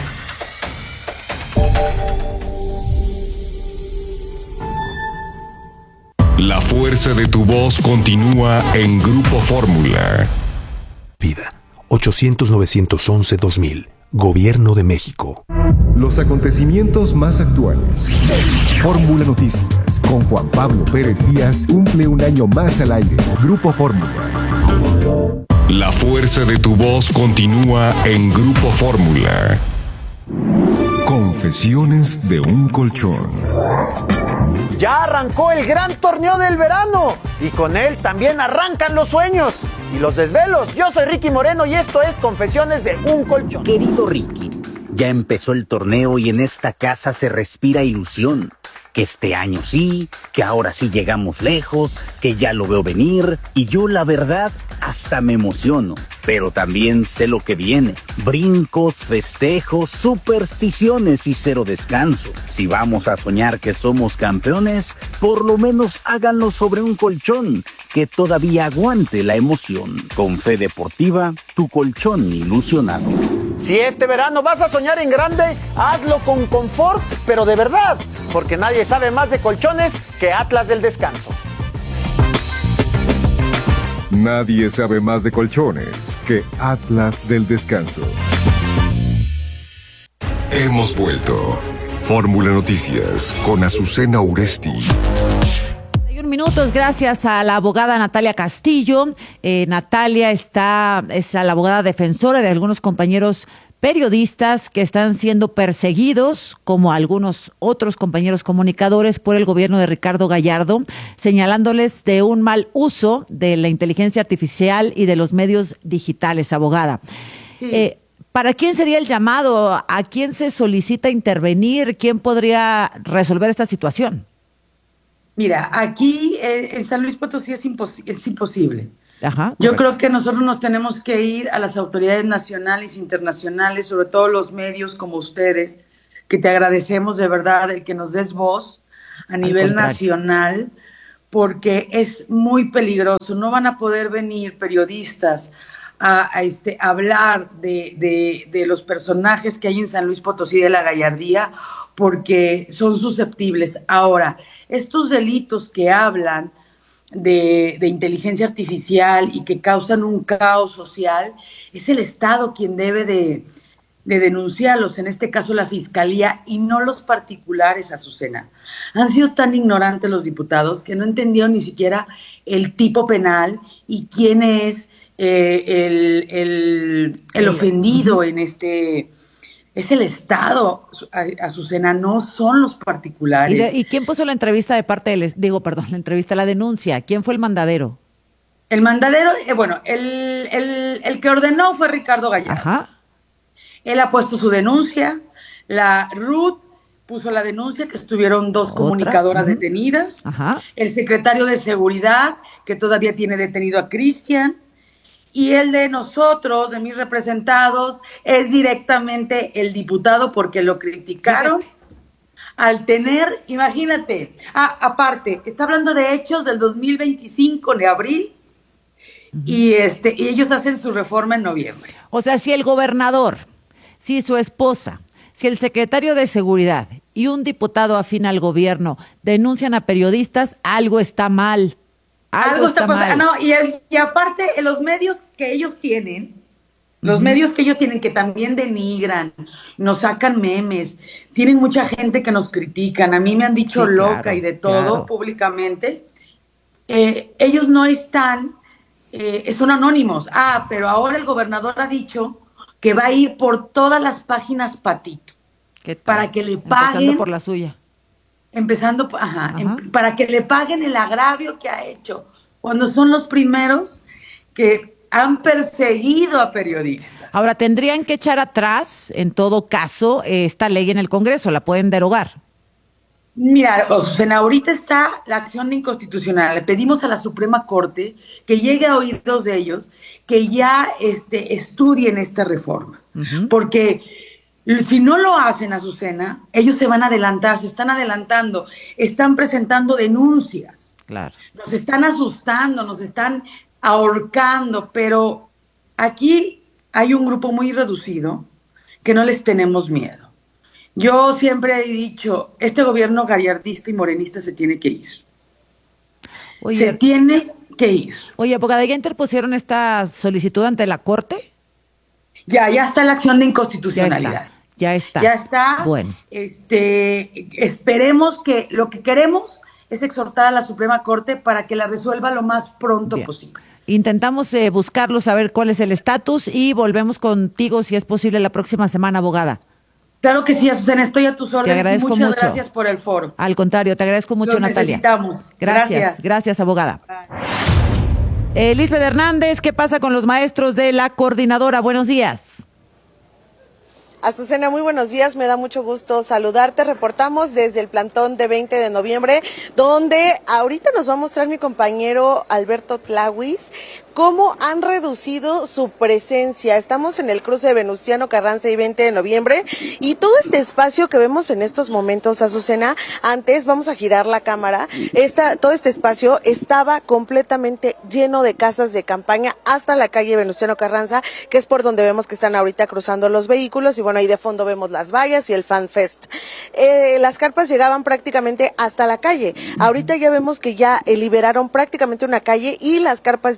La fuerza de tu voz continúa en Grupo Fórmula. Vida. 800-911-2000. Gobierno de México. Los acontecimientos más actuales. Fórmula Noticias con Juan Pablo Pérez Díaz cumple un año más al aire. Grupo Fórmula. La fuerza de tu voz continúa en Grupo Fórmula. Confesiones de un colchón. Ya arrancó el gran torneo del verano y con él también arrancan los sueños y los desvelos. Yo soy Ricky Moreno y esto es Confesiones de un colchón. Querido Ricky, ya empezó el torneo y en esta casa se respira ilusión. Que este año sí, que ahora sí llegamos lejos, que ya lo veo venir y yo la verdad hasta me emociono. Pero también sé lo que viene. Brincos, festejos, supersticiones y cero descanso. Si vamos a soñar que somos campeones, por lo menos háganlo sobre un colchón que todavía aguante la emoción. Con Fe Deportiva, tu colchón ilusionado. Si este verano vas a soñar en grande, hazlo con confort, pero de verdad, porque nadie sabe más de colchones que Atlas del Descanso. Nadie sabe más de colchones que Atlas del Descanso. Hemos vuelto. Fórmula Noticias con Azucena Uresti. minutos, gracias a la abogada Natalia Castillo. Natalia es la abogada defensora de algunos compañeros periodistas que están siendo perseguidos, como algunos otros compañeros comunicadores, por el gobierno de Ricardo Gallardo, señalándoles de un mal uso de la inteligencia artificial y de los medios digitales, abogada. Sí. ¿Para quién sería el llamado? ¿A quién se solicita intervenir? ¿Quién podría resolver esta situación? Mira, aquí en San Luis Potosí es imposible. Ajá, yo creo que nosotros nos tenemos que ir a las autoridades nacionales e internacionales, sobre todo los medios como ustedes, que te agradecemos de verdad el que nos des voz a nivel nacional, porque es muy peligroso. No van a poder venir periodistas a hablar de los personajes que hay en San Luis Potosí de la gallardía, porque son susceptibles. Ahora, estos delitos que hablan de inteligencia artificial y que causan un caos social, es el Estado quien debe de denunciarlos, en este caso la Fiscalía, y no los particulares, Azucena. Han sido tan ignorantes los diputados que no entendieron ni siquiera el tipo penal y quién es el ofendido en este... Es el Estado, Azucena, no son los particulares. ¿Y quién puso la entrevista de parte del... la denuncia? ¿Quién fue el mandadero? El mandadero, el que ordenó fue Ricardo Gallardo. Ajá. Él ha puesto su denuncia, la Ruth puso la denuncia, que estuvieron dos comunicadoras detenidas. Ajá. El secretario de Seguridad, que todavía tiene detenido a Cristian. Y el de nosotros, de mis representados, es directamente el diputado, porque lo criticaron al tener, imagínate, aparte, está hablando de hechos del 2025 de abril, y ellos hacen su reforma en noviembre. O sea, si el gobernador, si su esposa, si el secretario de Seguridad y un diputado afín al gobierno denuncian a periodistas, algo está mal. Algo está pasando. No, y aparte, los medios que ellos tienen, que también denigran, nos sacan memes, tienen mucha gente que nos critican, a mí me han dicho loca y de todo públicamente, ellos no están, son anónimos. Pero ahora el gobernador ha dicho que va a ir por todas las páginas Patito, para que le paguen. Empezando por la suya. Para que le paguen el agravio que ha hecho, cuando son los primeros que han perseguido a periodistas. Ahora, tendrían que echar atrás, en todo caso, esta ley en el Congreso, ¿la pueden derogar? Mira, Azucena, ahorita está la acción de inconstitucional. Le pedimos a la Suprema Corte que llegue a oídos de ellos, que ya estudien esta reforma, porque... Si no lo hacen, Azucena, ellos se van a adelantar, se están adelantando, están presentando denuncias. Claro. Nos están asustando, nos están ahorcando, pero aquí hay un grupo muy reducido que no les tenemos miedo. Yo siempre he dicho, este gobierno gallardista y morenista se tiene que ir. Se tiene que ir. Oye, abogada, ¿ya interpusieron esta solicitud ante la Corte? Ya está la acción de inconstitucionalidad. Ya está. Bueno. Esperemos que lo que queremos es exhortar a la Suprema Corte para que la resuelva lo más pronto posible. Intentamos buscarlo, saber cuál es el estatus y volvemos contigo si es posible la próxima semana, abogada. Claro que sí, Azucena, estoy a tus órdenes. Te agradezco muchas mucho. Gracias por el foro. Al contrario, te agradezco mucho, Natalia. Necesitamos. Gracias, abogada. Lisbeth Hernández, ¿qué pasa con los maestros de la coordinadora? Buenos días. Azucena, muy buenos días, me da mucho gusto saludarte. Reportamos desde el plantón de 20 de noviembre, donde ahorita nos va a mostrar mi compañero Alberto Tlawis cómo han reducido su presencia. Estamos en el cruce de Venustiano Carranza y 20 de noviembre, y todo este espacio que vemos en estos momentos, Azucena, antes, vamos a girar la cámara, todo este espacio estaba completamente lleno de casas de campaña hasta la calle Venustiano Carranza, que es por donde vemos que están ahorita cruzando los vehículos, y bueno, ahí de fondo vemos las vallas y el Fan Fest. Las carpas llegaban prácticamente hasta la calle. Ahorita ya vemos que ya liberaron prácticamente una calle y las carpas llegan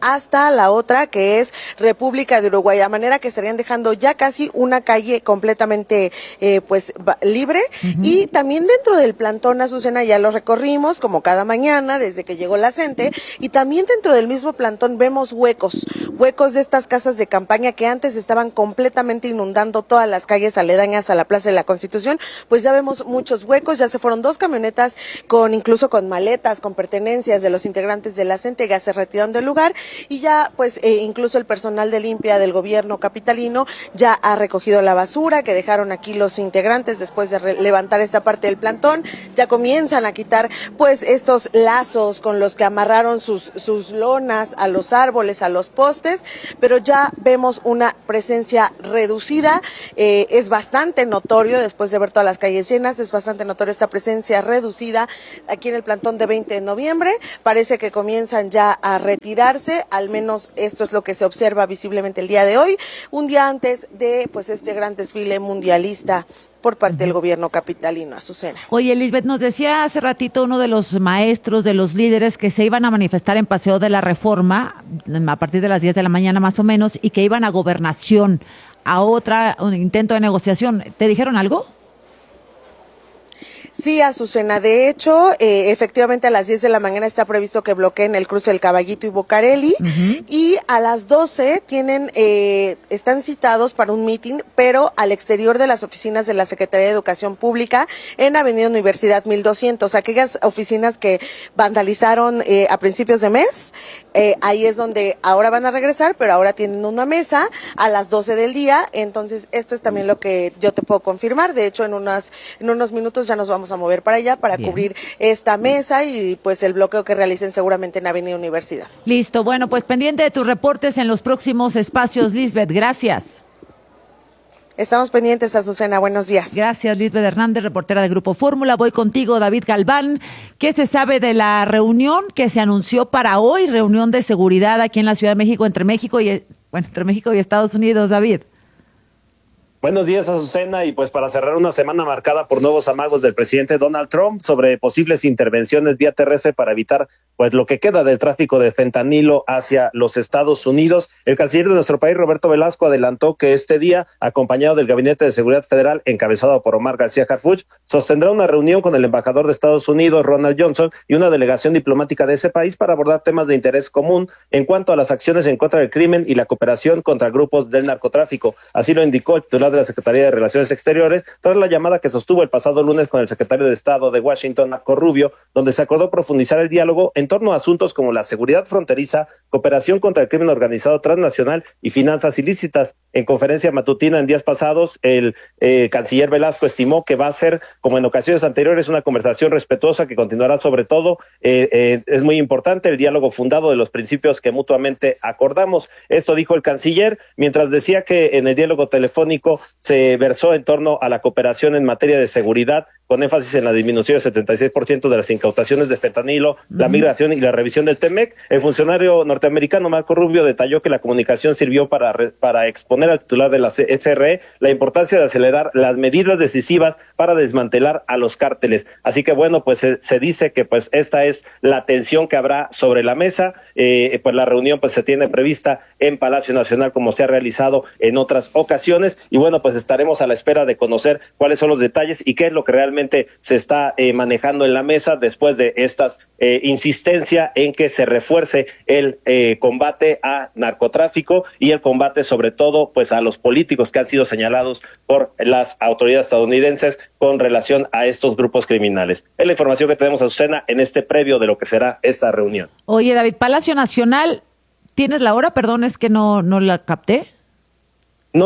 hasta la otra, que es República de Uruguay, de manera que estarían dejando ya casi una calle completamente libre. Y también dentro del plantón, Azucena, ya lo recorrimos como cada mañana desde que llegó la CENTE, y también dentro del mismo plantón vemos huecos de estas casas de campaña que antes estaban completamente inundando todas las calles aledañas a la Plaza de la Constitución. Pues ya vemos muchos huecos, ya se fueron 2 camionetas incluso con maletas, con pertenencias de los integrantes de la CENTE, ya se retiraron del lugar, y ya incluso el personal de limpia del gobierno capitalino ya ha recogido la basura que dejaron aquí los integrantes después de levantar esta parte del plantón. Ya comienzan a quitar estos lazos con los que amarraron sus lonas a los árboles, a los postes, pero ya vemos una presencia reducida. Es bastante notorio, después de ver todas las calles llenas, es bastante notorio esta presencia reducida aquí en el plantón de 20 de noviembre. Parece que comienzan ya a retirarse, al menos esto es lo que se observa visiblemente el día de hoy, un día antes de este gran desfile mundialista por parte del gobierno capitalino, Azucena. Oye, Lisbeth, nos decía hace ratito uno de los maestros, de los líderes, que se iban a manifestar en Paseo de la Reforma a partir de las 10 de la mañana más o menos, y que iban a Gobernación, a un intento de negociación. ¿Te dijeron algo? Sí, Azucena, de hecho, efectivamente a las 10 de la mañana está previsto que bloqueen el cruce del Caballito y Bocarelli, y a las 12 están citados para un meeting, pero al exterior de las oficinas de la Secretaría de Educación Pública en Avenida Universidad 1200, aquellas oficinas que vandalizaron a principios de mes. Ahí es donde ahora van a regresar, pero ahora tienen una mesa a las 12 del día, entonces esto es también lo que yo te puedo confirmar. De hecho, en unos minutos ya nos vamos a mover para allá para cubrir esta mesa y el bloqueo que realicen seguramente en Avenida Universidad. Listo, bueno, pues pendiente de tus reportes en los próximos espacios, Lisbeth, gracias. Estamos pendientes, Azucena, buenos días. Gracias, Lisbeth Hernández, reportera de Grupo Fórmula. Voy contigo, David Galván. ¿Qué se sabe de la reunión que se anunció para hoy? Reunión de seguridad aquí en la Ciudad de México, entre México y Estados Unidos, David. Buenos días, Azucena, y para cerrar una semana marcada por nuevos amagos del presidente Donald Trump sobre posibles intervenciones vía terrestre para evitar lo que queda del tráfico de fentanilo hacia los Estados Unidos, el canciller de nuestro país, Roberto Velasco, adelantó que este día, acompañado del Gabinete de Seguridad Federal, encabezado por Omar García Harfuch, sostendrá una reunión con el embajador de Estados Unidos, Ronald Johnson, y una delegación diplomática de ese país para abordar temas de interés común en cuanto a las acciones en contra del crimen y la cooperación contra grupos del narcotráfico. Así lo indicó el titular de la Secretaría de Relaciones Exteriores tras la llamada que sostuvo el pasado lunes con el secretario de Estado de Washington, Marco Rubio, donde se acordó profundizar el diálogo en torno a asuntos como la seguridad fronteriza, cooperación contra el crimen organizado transnacional y finanzas ilícitas. En conferencia matutina en días pasados, el canciller Velasco estimó que va a ser, como en ocasiones anteriores, una conversación respetuosa que continuará sobre todo. Es muy importante el diálogo fundado de los principios que mutuamente acordamos. Esto dijo el canciller, mientras decía que en el diálogo telefónico se versó en torno a la cooperación en materia de seguridad, con énfasis en la disminución del 76% de las incautaciones de fentanilo, la migración y la revisión del TEMEC. El funcionario norteamericano Marco Rubio detalló que la comunicación sirvió para exponer al titular de la CRE la importancia de acelerar las medidas decisivas para desmantelar a los cárteles. Así que se dice que esta es la tensión que habrá sobre la mesa. La reunión se tiene prevista en Palacio Nacional, como se ha realizado en otras ocasiones, y estaremos a la espera de conocer cuáles son los detalles y qué es lo que realmente se está manejando en la mesa después de estas insistencia en que se refuerce el combate a narcotráfico y el combate sobre todo a los políticos que han sido señalados por las autoridades estadounidenses con relación a estos grupos criminales. Es la información que tenemos, Azucena, en este previo de lo que será esta reunión. Oye, David, Palacio Nacional, ¿tienes la hora? Perdón, es que no la capté. No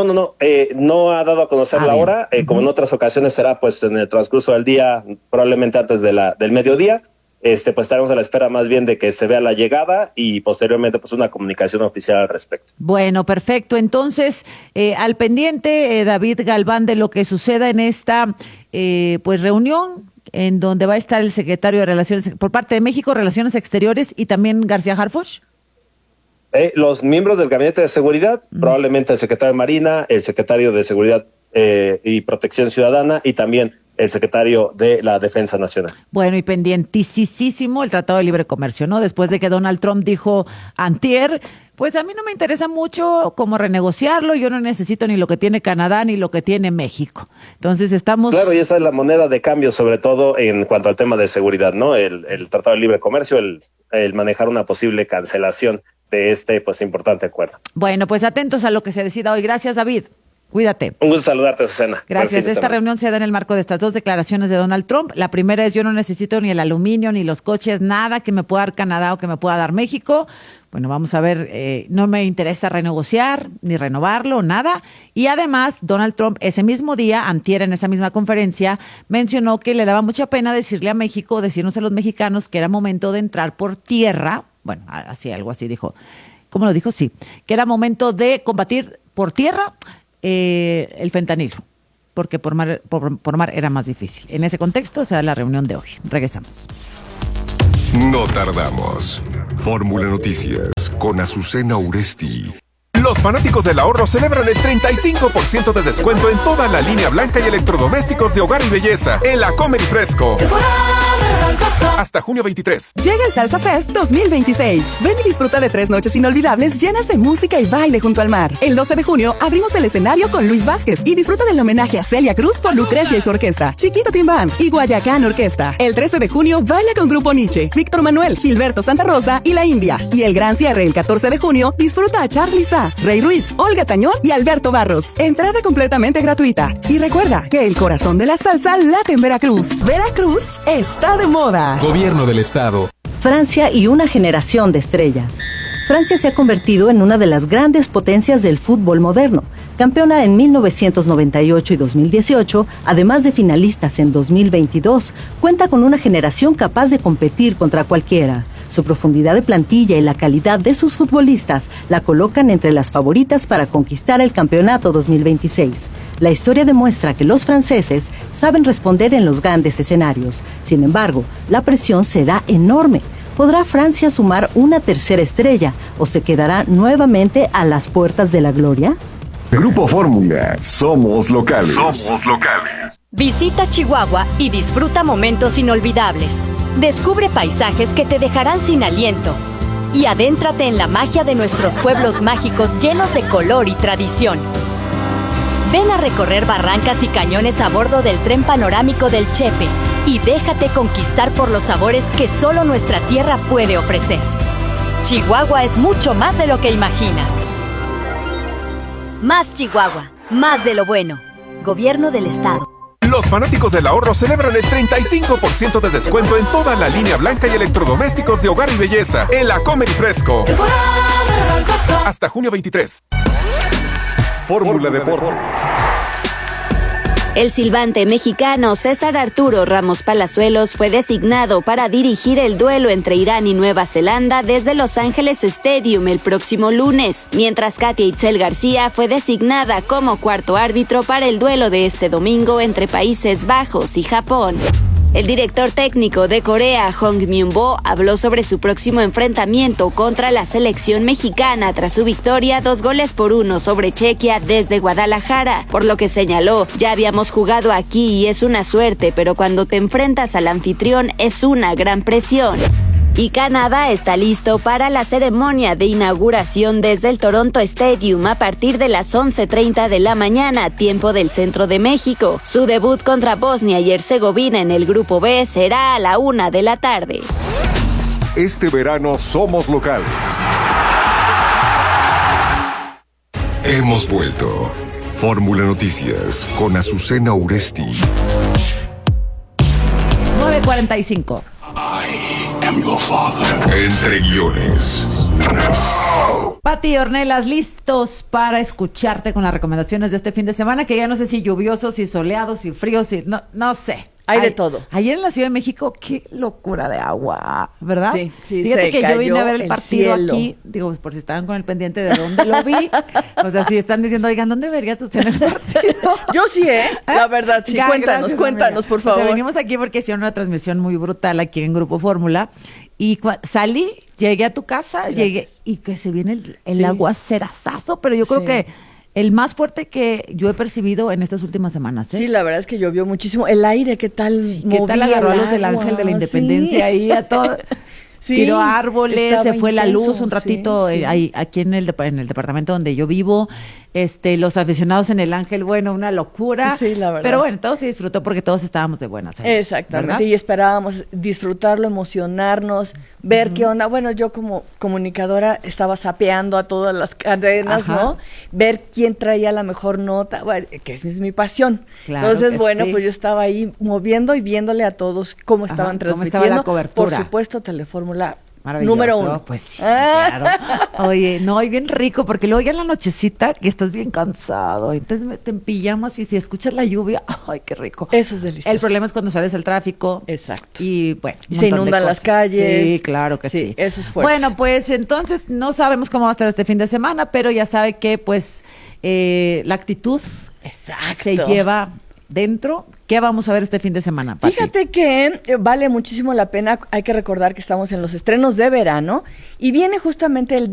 ha dado a conocer la hora, como en otras ocasiones será en el transcurso del día, probablemente antes del mediodía. Estaremos a la espera más bien de que se vea la llegada y posteriormente una comunicación oficial al respecto. Bueno, perfecto. Entonces, al pendiente, David Galván, de lo que suceda en esta reunión, en donde va a estar el secretario de Relaciones, por parte de México, Relaciones Exteriores, y también García Harfuch. Los miembros del Gabinete de Seguridad, probablemente el secretario de Marina, el secretario de Seguridad y Protección Ciudadana, y también el secretario de la Defensa Nacional. Bueno, y pendientísimo el Tratado de Libre Comercio, ¿no? Después de que Donald Trump dijo antier, pues a mí no me interesa mucho cómo renegociarlo, yo no necesito ni lo que tiene Canadá ni lo que tiene México. Entonces estamos... Claro, y esa es la moneda de cambio, sobre todo en cuanto al tema de seguridad, ¿no? El Tratado de Libre Comercio, el manejar una posible cancelación de este pues importante acuerdo. Bueno, pues atentos a lo que se decida hoy. Gracias, David. Cuídate. Un gusto saludarte, Susana. Gracias. Esta reunión se da en el marco de estas dos declaraciones de Donald Trump. La primera es: yo no necesito ni el aluminio, ni los coches, nada que me pueda dar Canadá o que me pueda dar México. Bueno, vamos a ver, no me interesa renegociar, ni renovarlo, nada. Y además, Donald Trump ese mismo día, antier en esa misma conferencia, mencionó que le daba mucha pena decirle a México, decirnos a los mexicanos que era momento de entrar por tierra. Bueno, algo así dijo. ¿Cómo lo dijo? Sí. Que era momento de combatir por tierra el fentanilo, porque por mar era más difícil. En ese contexto se da la reunión de hoy. Regresamos. No tardamos. Fórmula Noticias con Azucena Uresti. Los fanáticos del ahorro celebran el 35% de descuento en toda la línea blanca y electrodomésticos de hogar y belleza en la Comer y Fresco. Hasta junio 23. Llega el Salsa Fest 2026. Ven y disfruta de 3 noches inolvidables llenas de música y baile junto al mar. El 12 de junio abrimos el escenario con Luis Vázquez y disfruta del homenaje a Celia Cruz por Lucrecia y su orquesta, Chiquito Tim Band y Guayacán Orquesta. El 13 de junio baila con Grupo Nietzsche, Víctor Manuel, Gilberto Santa Rosa y La India. Y el gran cierre el 14 de junio disfruta a Charly Sá, Rey Ruiz, Olga Tañón y Alberto Barros. Entrada completamente gratuita. Y recuerda que el corazón de la salsa late en Veracruz. Veracruz está de moda. Gobierno del Estado. Francia y una generación de estrellas. Francia se ha convertido en una de las grandes potencias del fútbol moderno. Campeona en 1998 y 2018, además de finalistas en 2022, cuenta con una generación capaz de competir contra cualquiera. Su profundidad de plantilla y la calidad de sus futbolistas la colocan entre las favoritas para conquistar el campeonato 2026. La historia demuestra que los franceses saben responder en los grandes escenarios. Sin embargo, la presión será enorme. ¿Podrá Francia sumar una tercera estrella o se quedará nuevamente a las puertas de la gloria? Grupo Fórmula, somos locales. Somos locales. Visita Chihuahua y disfruta momentos inolvidables. Descubre paisajes que te dejarán sin aliento. Y adéntrate en la magia de nuestros pueblos mágicos llenos de color y tradición. Ven a recorrer barrancas y cañones a bordo del tren panorámico del Chepe y déjate conquistar por los sabores que solo nuestra tierra puede ofrecer. Chihuahua es mucho más de lo que imaginas. Más Chihuahua, más de lo bueno. Gobierno del Estado. Los fanáticos del ahorro celebran el 35% de descuento en toda la línea blanca y electrodomésticos de hogar y belleza en la Comer y Fresco. Hasta junio 23. Fórmula Deportes. El silbante mexicano César Arturo Ramos Palazuelos fue designado para dirigir el duelo entre Irán y Nueva Zelanda desde Los Ángeles Stadium el próximo lunes, mientras Katia Itzel García fue designada como cuarto árbitro para el duelo de este domingo entre Países Bajos y Japón. El director técnico de Corea, Hong Myung-bo, habló sobre su próximo enfrentamiento contra la selección mexicana tras su victoria 2-1 sobre Chequia desde Guadalajara, por lo que señaló: ya habíamos jugado aquí y es una suerte, pero cuando te enfrentas al anfitrión es una gran presión. Y Canadá está listo para la ceremonia de inauguración desde el Toronto Stadium a partir de las 11:30 de la mañana, tiempo del centro de México. Su debut contra Bosnia y Herzegovina en el Grupo B será a la 1 de la tarde. Este verano somos locales. Hemos vuelto. Fórmula Noticias con Azucena Uresti. 9:45. Entre guiones. Pati Ornelas, listos para escucharte con las recomendaciones de este fin de semana, que ya no sé si lluvioso, si soleado, si frío, si no sé. Hay de todo. Ayer en la Ciudad de México, qué locura de agua, ¿verdad? Sí, Fíjate que yo vine a ver el partido aquí, digo, por si estaban con el pendiente de dónde lo vi. O sea, si están diciendo, oigan, ¿dónde verías usted en el partido? Yo sí, la verdad, sí. Cuéntanos, por favor. O sea, venimos aquí porque hicieron una transmisión muy brutal aquí en Grupo Fórmula. Y salí, llegué a tu casa, llegué, y que se viene el aguacerazazo, pero yo creo que el más fuerte que yo he percibido en estas últimas semanas. Sí, la verdad es que llovió muchísimo. El aire, ¿qué tal? ¿Qué tal agarró a los del Ángel de la Independencia ahí a todo? Sí, tiró árboles, se fue intenso, la luz un ratito ahí, aquí en el departamento donde yo vivo. Los aficionados en el Ángel, bueno, una locura. Sí, la verdad. Pero bueno, todo se disfrutó porque todos estábamos de buenas. Exactamente, ¿verdad? Y esperábamos disfrutarlo, emocionarnos, ver qué onda. Bueno, yo como comunicadora estaba zapeando a todas las cadenas, ¿no? Ver quién traía la mejor nota, bueno, que esa es mi pasión. Claro. Entonces, bueno, pues yo estaba ahí moviendo y viéndole a todos cómo estaban transmitiendo. ¿Cómo estaba la cobertura? Por supuesto, Telefórmula número 1. Pues sí, claro. Oye, no, y bien rico, porque luego ya en la nochecita que estás bien cansado, entonces te empijamas y si escuchas la lluvia, ¡ay, qué rico! Eso es delicioso. El problema es cuando sales al tráfico. Exacto. Y bueno, y se inundan las calles. Sí, claro que sí. Eso es fuerte. Bueno, pues entonces no sabemos cómo va a estar este fin de semana, pero ya sabe que pues la actitud se lleva dentro. ¿Qué vamos a ver este fin de semana, Pati? Fíjate que vale muchísimo la pena. Hay que recordar que estamos en los estrenos de verano y viene justamente el